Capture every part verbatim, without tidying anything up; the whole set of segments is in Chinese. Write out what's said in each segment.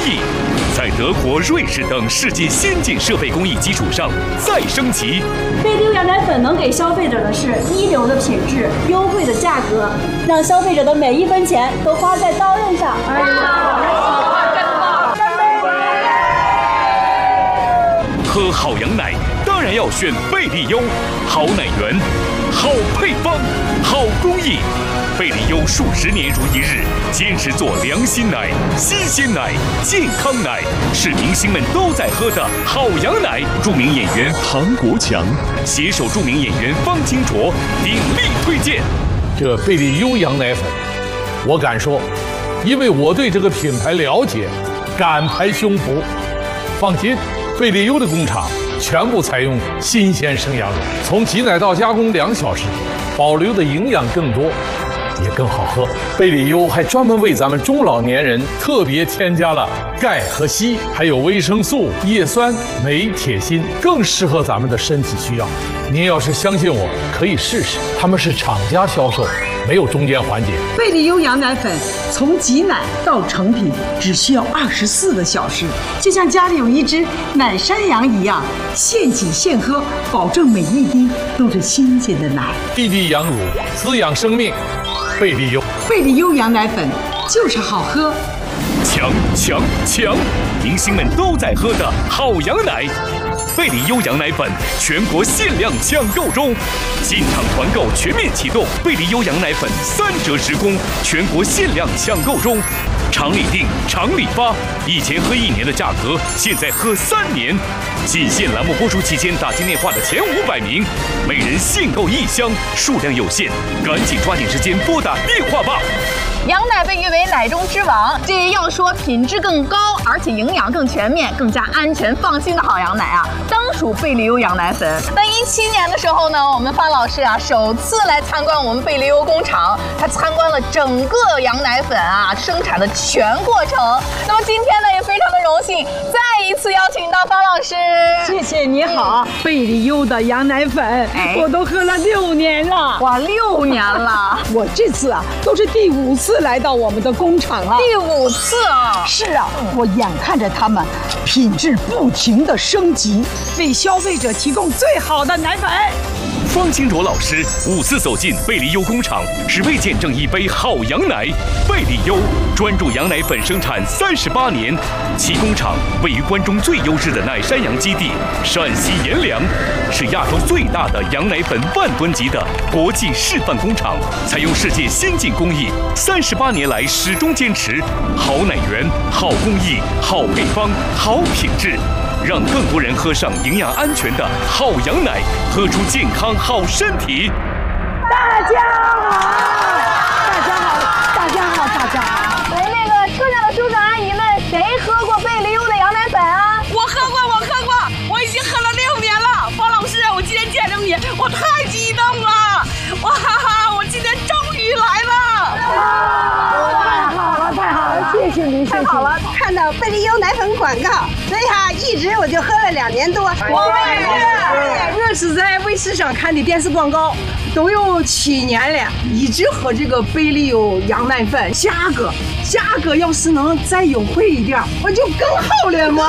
艺，在德国、瑞士等世界先进设备工艺基础上再升级。 贝利优羊奶粉能给消费者的是一流的品质、优惠的价格，让消费者的每一分钱都花在刀刃上。哎喝好羊奶当然要选贝利优，好奶源，好配方，好工艺。贝利优数十年如一日，坚持做良心奶、新鲜奶、健康奶，是明星们都在喝的好羊奶。著名演员庞国强携手著名演员方清卓鼎力推荐这贝利优羊奶粉。我敢说，因为我对这个品牌了解，敢拍胸脯。放心，贝利优的工厂全部采用新鲜生羊肉，从挤奶到加工两小时，保留的营养更多，也更好喝。贝利优还专门为咱们中老年人特别添加了钙和硒，还有维生素、叶酸、镁、铁、锌，更适合咱们的身体需要。您要是相信我，可以试试，他们是厂家销售，没有中间环节。 贝利优羊奶粉从挤奶到成品只需要二十四个小时，就像家里有一只奶山羊一样，现挤现喝，保证每一滴都是新鲜的奶。 滴滴羊乳，滋养生命。贝利优， 贝利优羊奶粉就是好喝。 强强强！明星们都在喝的好羊奶。贝利优羊奶粉全国限量抢购中，进场团购全面启动，贝利优羊奶粉三折直供，全国限量抢购中，厂里订，厂里发，以前喝一年的价格，现在喝三年。仅限栏目播出期间打进电话的前五百名，每人限购一箱，数量有限，赶紧抓紧时间拨打电话吧。 羊奶被誉为奶中之王，这要说品质更高，而且营养更全面、更加安全放心的好羊奶啊，当属贝利优羊奶粉。那一七年的时候呢，我们方老师啊首次来参观我们贝利优工厂，他参观了整个羊奶粉啊生产的全过程。那么今天呢，也非常的荣幸，再一次邀请到方老师。 谢谢，你好。贝利优的羊奶粉，哎、我都喝了六年了。 哇，六年了！ 我这次啊，都是第五次来到我们的工厂了。 第五次啊！ 是啊，我眼看着他们品质不停的升级，为消费者提供最好的奶粉。 方清卓老师五次走进贝利优工厂，只为见证一杯好羊奶。贝利优专注羊奶粉生产三十八年，其工厂位于关中最优质的奶山羊基地陕西阎良，是亚洲最大的羊奶粉万吨级的国际示范工厂，采用世界先进工艺，三十八年来始终坚持好奶源、好工艺、好配方、好品质。让更多人喝上营养安全的好羊奶，喝出健康好身体。 大家好，大家好，大家好，大家好。 哎，那个车上的叔叔阿姨们，谁喝过贝利优的羊奶粉啊？ 我喝过，我喝过，我已经喝了六年了。方老师，我今天见着你，我太激动了！哇哈哈，我今天终于来了！ 啊，太好了，太好了，谢谢您，谢谢。太好了， 看到贝利优奶粉广告，所以哈、啊，一直我就喝了两年多。 我也是， 我是在卫视上看的电视广告，都有七年了，一直喝这个贝利优羊奶粉，价格价格要是能再优惠一点，我就更好了嘛。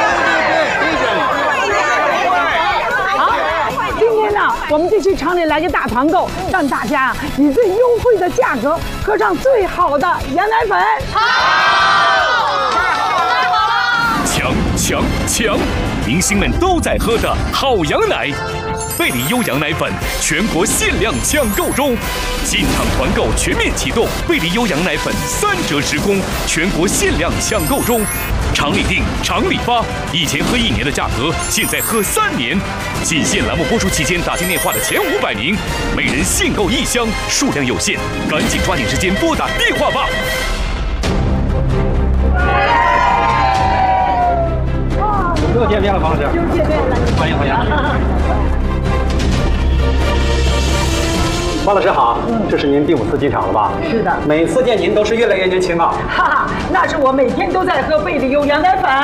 今天呢，我们就去厂里来个大团购，让大家以最优惠的价格喝上最好的羊奶粉。 好， 强强强！明星们都在喝的好羊奶。贝利优羊奶粉全国限量抢购中，进场团购全面启动，贝利优羊奶粉三折直供，全国限量抢购中，厂里订，厂里发，以前喝一年的价格，现在喝三年。仅限栏目播出期间打进电话的前五百名，每人限购一箱，数量有限，赶紧抓紧时间拨打电话吧。 又见面了，方老师。 又见面了， 欢迎欢迎。方老师好，这是您第五次进厂了吧？ 是的。 每次见您都是越来越年轻啊。 哈哈，那是是我每天都在喝贝利优羊奶粉。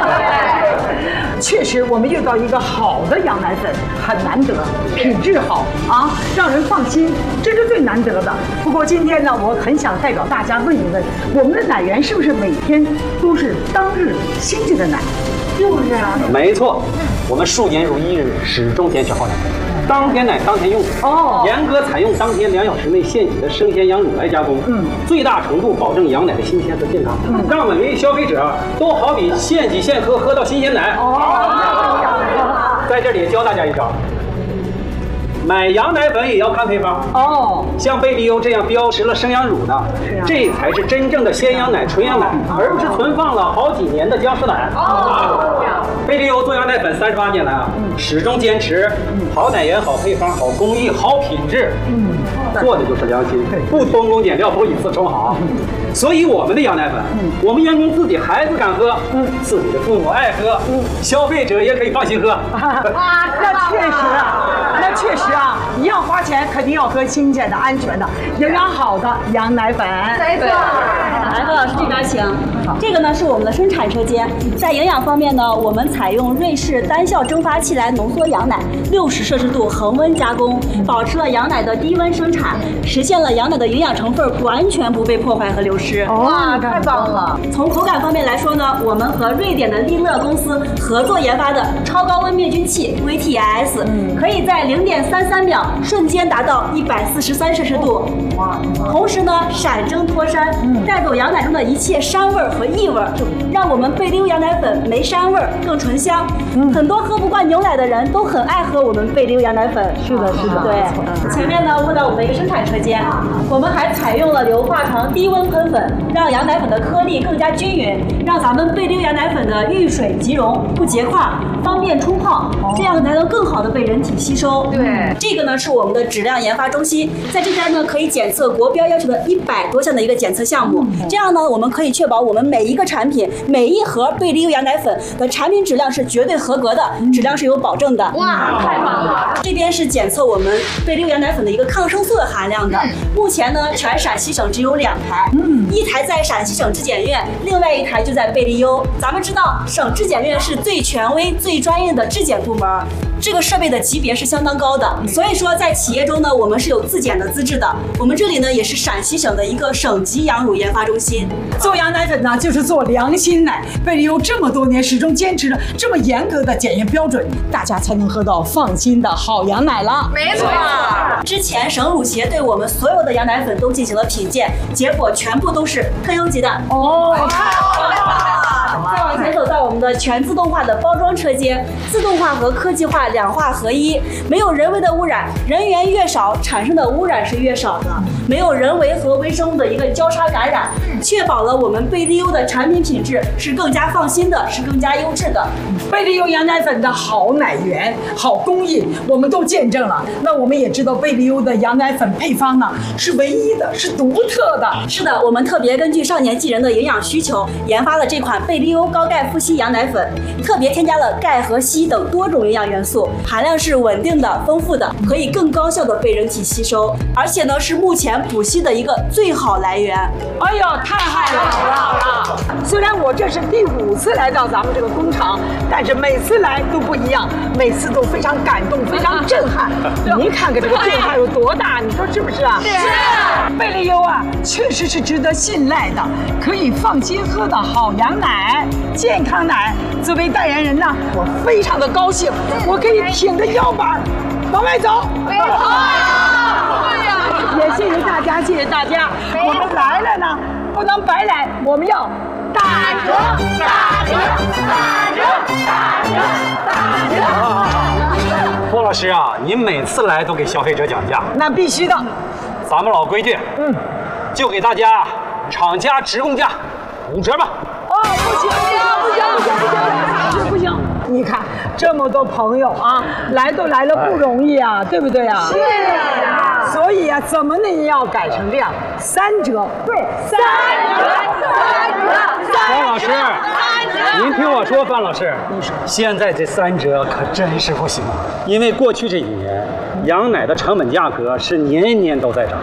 确实，我们遇到一个好的羊奶粉很难得，品质好啊，让人放心，这是最难得的。不过今天呢，我很想代表大家问一问，我们的奶源是不是每天都是当日新鲜的奶？是不是啊？ 没错，我们数年如一日，始终坚持好奶，当天奶当天用。哦，严格采用当天两小时内现挤的生鲜羊乳来加工，嗯，最大程度保证羊奶的新鲜和健康，嗯，让每位消费者都好比现挤现喝，喝到新鲜奶。哦，在这里教大家一招。买羊奶粉也要看配方哦，像贝利优这样标识了生羊乳的，啊、这才是真正的鲜羊奶、纯羊奶，而不是存放了好几年的僵尸奶。哦，贝利优做羊奶粉三十八年来啊，嗯、始终坚持好奶源、好配方、好工艺、好品质，嗯，做的就是良心，不偷工减料，不以次充好。所以我们的羊奶粉，嗯、我们员工自己孩子敢喝，嗯，自己的父母爱喝，嗯，消费者也可以放心喝。 啊，那确实啊，那确实啊，一样花钱，肯定要喝新鲜的、安全的、营养好的羊奶粉。 没错。来，何老师这边请。这个呢是我们的生产车间，在营养方面呢，我们采用瑞士单效蒸发器来浓缩羊奶，六十摄氏度恒温加工，保持了羊奶的低温生产，实现了羊奶的营养成分完全不被破坏和流失。 哇，太棒了！ 从口感方面来说呢，我们和瑞典的利乐公司合作研发的超高温灭菌器 V T I S，、嗯、可以在零点三三秒瞬间达到一百四十三摄氏度，同时呢闪蒸脱膻，嗯、带走羊奶中的一切膻味和异味，让我们贝利优羊奶粉没膻味更醇香。嗯、很多喝不惯牛奶的人都很爱喝我们贝利优羊奶粉。 是的，是的。 对，嗯、前面呢问到我们的一个生产车间，我们还采用了硫化糖低温喷粉，让羊奶粉的颗粒更加均匀，让咱们贝利优羊奶粉的遇水即溶，不结块，方便冲泡，这样才能更好的被人体吸收。 对， 这个呢是我们的质量研发中心，在这边呢可以检测国标要求的一百多项的一个检测项目，这样呢我们可以确保我们每一个产品、每一盒贝利优羊奶粉的产品质量是绝对合格的，质量是有保证的。 哇，太棒了！ 这边是检测我们贝利优羊奶粉的一个抗生素的含量的，目前呢全陕西省只有两台，嗯，一台在陕西省质检院，另外一台就在贝利优。咱们知道省质检院是最权威、最专业的质检部门，这个设备的级别是相当高的，所以说在企业中呢，我们是有自检的资质的。我们这里呢也是陕西省的一个省级羊乳研发中心。 做羊奶粉呢就是做良心奶，贝利优这么多年始终坚持着这么严格的检验标准，大家才能喝到放心的好羊奶了。 没错。 之前省乳协对我们所有的羊奶粉都进行了品鉴，结果全部都是特优级的。哦，太好了！再往前走到我们的全自动化的包装车间，自动化和科技化两化合一，没有人为的污染，人员越少，产生的污染是越少的，没有人为和微生物的一个交叉感染，确保了我们贝利优的产品品质是更加放心的，是更加优质的。 贝利优羊奶粉的好奶源、好工艺，我们都见证了。那我们也知道贝利优的羊奶粉配方呢是唯一的，是独特的。 是的，我们特别根据少年纪人的营养需求，研发了这款贝利优高钙富硒羊奶粉，特别添加了钙和硒等多种营养元素，含量是稳定的、丰富的，可以更高效的被人体吸收，而且呢是目前补硒的一个最好来源。 哎呦，太好了！好了，虽然我这是第五次来到咱们这个工厂，但是每次来都不一样，每次都非常感动，非常震撼。您看看这个震撼有多大，你说是不是啊？是。贝利优啊，确实是值得信赖的，可以放心喝的好羊奶、健康奶。作为代言人呢，我非常的高兴，我可以挺着腰板往外走。 没错。对呀。 也谢谢大家，谢谢大家。我们来了呢，不能白来，我们要打折，打折，打折，打折，打折。 霍老师啊，您每次来都给消费者讲价， 那必须的。 咱们老规矩，嗯，就给大家厂家直供价五折吧。 哦，不行，不行，不行，不行，不行，不行！你看这么多朋友啊，来都来了不容易啊，对不对啊？是啊。所以啊，怎么呢也要改成这样，三折。对，三折，三折， 范老师，您听我说，范老师，你说现在这三折可真是不行，因为过去这几年羊奶的成本价格是年年都在涨，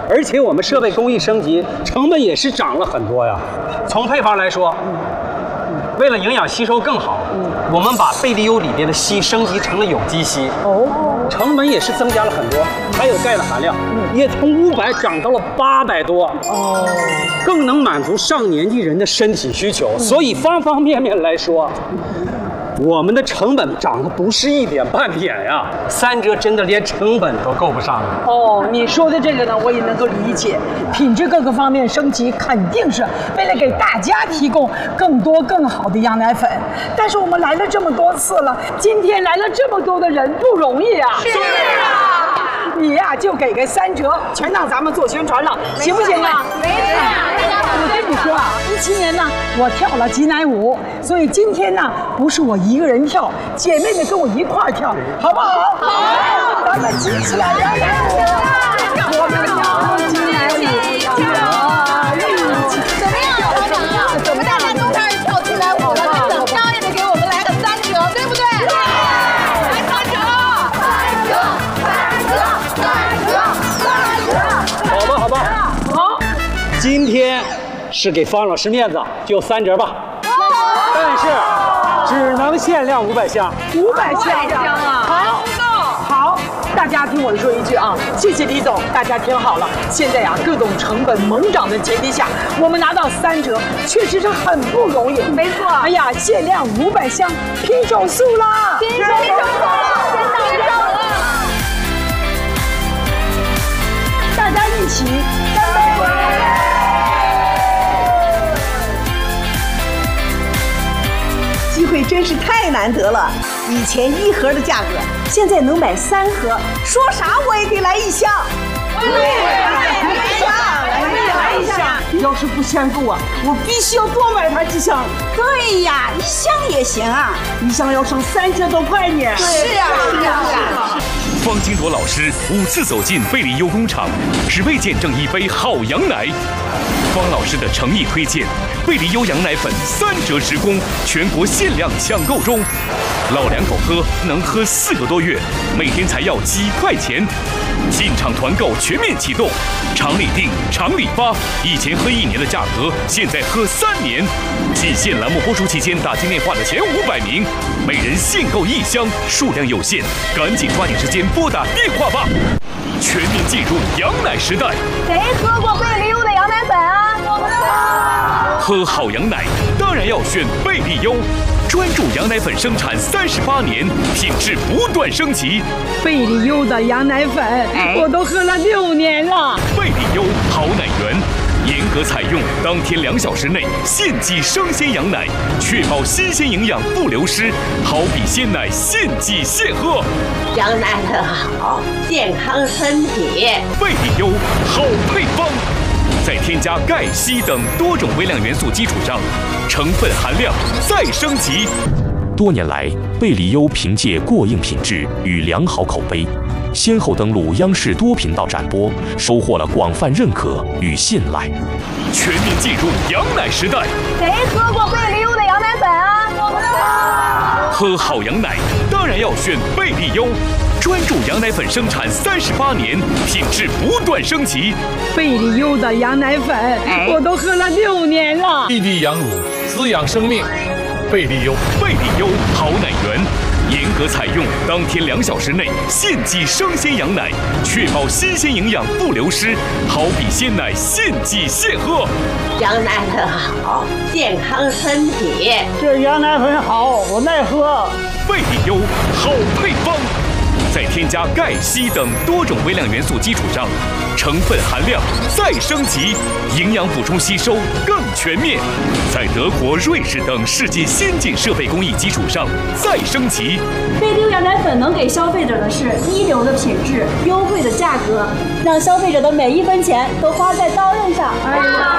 而且我们设备工艺升级，成本也是涨了很多呀。从配方来说，为了营养吸收更好，我们把贝利优里边的硒升级成了有机硒，哦，成本也是增加了很多。还有钙的含量，也从五百涨到了八百多，哦，更能满足上年纪人的身体需求。所以方方面面来说，我们的成本涨得不是一点半点呀，三折真的连成本都够不上了。 哦，你说的这个呢，我也能够理解，品质各个方面升级，肯定是为了给大家提供更多更好的羊奶粉。但是我们来了这么多次了，今天来了这么多的人，不容易啊。是啊。你呀、啊，就给个三折，全当咱们做宣传了，行不行啊？没事。我跟你说啊，一七年呢，我跳了挤奶舞，所以今天呢，不是我一个人跳，姐妹们跟我一块儿跳，好不好？好，咱们挤起来羊奶舞，我们跳挤奶舞， 怎么样，老板啊？我们大家都开始跳挤奶舞了，你怎么着也得给我们来个三折，对不对？对。来三折，三折，三折，三折，三折。 好吧，好吧。好。今天是给方老师面子，就三折吧。但是只能限量五百箱。 五百箱啊！好，好，大家听我说一句啊，谢谢李总，大家听好了。现在呀、啊，各种成本猛涨的前提下，我们拿到三折，确实是很不容易。没错。哎呀，限量五百箱，拼手速啦！拼手速了，拼手了！大家一起干杯！ 机会真是太难得了，以前一盒的价格，现在能买三盒，说啥我也得来一箱。我也来一箱，我也来一箱。 要是不嫌够啊，我必须要多买它几箱。 对呀，一箱也行啊， 一箱要省三千多块呢。 是啊，是啊，是啊。 方金铎老师五次走进贝利优工厂，只为见证一杯好羊奶。方老师的诚意推荐，贝利优羊奶粉三折时供，全国限量抢购中。老两口喝能喝四个多月，每天才要几块钱。进场团购全面启动，厂里订，厂里发。以前喝一年的价格，现在喝三年。仅限栏目播出期间打进电话的前五百名，每人限购一箱，数量有限，赶紧抓紧时间拨打电话吧！全面进入羊奶时代。 谁喝过贝利优的羊奶粉啊？我们喝好羊奶，当然要选贝利优。专注羊奶粉生产三十八年，品质不断升级。 贝利优的羊奶粉，哎、我都喝了六年了。 贝利优好奶源，严格采用当天两小时内现挤生鲜羊奶，确保新鲜营养不流失。好比鲜奶现挤现喝， 羊奶粉好，健康身体。 贝利优好配方。在添加钙、硒等多种微量元素基础上，成分含量再升级。 多年来，贝利优凭借过硬品质与良好口碑，先后登陆央视多频道展播，收获了广泛认可与信赖。 全面进入羊奶时代。 谁喝过贝利优的羊奶粉啊？我们喝好羊奶，当然要选贝利优。专注羊奶粉生产三十八年，品质不断升级。 贝利优的羊奶粉，哎、我都喝了六年了。 滴滴羊乳，滋养生命。贝利优， 贝利优好奶源，严格采用当天两小时内现挤生鲜羊奶，确保新鲜营养不流失。好比鲜奶现挤现喝。 羊奶粉好，健康身体。 这羊奶粉好，我耐喝。 贝利优好配方。在添加钙、硒等多种微量元素基础上，成分含量再升级，营养补充吸收更全面。在德国、瑞士等世界先进设备工艺基础上再升级。 贝利优羊奶粉能给消费者的是一流的品质、优惠的价格，让消费者的每一分钱都花在刀刃上。哎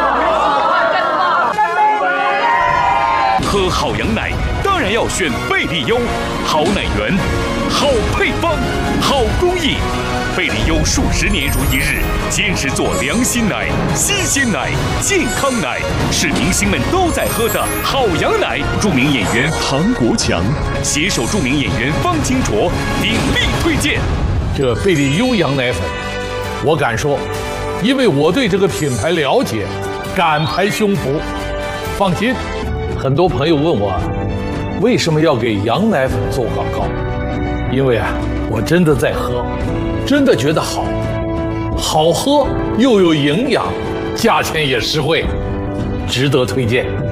呀，喝好羊奶当然要选贝利优，好奶源。好配方，好工艺，贝利优数十年如一日，坚持做良心奶、新鲜奶、健康奶，是明星们都在喝的好羊奶。著名演员唐国强携手著名演员方清卓鼎力推荐。 这贝利优羊奶粉，我敢说， 因为我对这个品牌了解，敢拍胸脯。放心，很多朋友问我，为什么要给羊奶粉做广告？因为啊，我真的在喝，真的觉得好，好喝又有营养，价钱也实惠，值得推荐。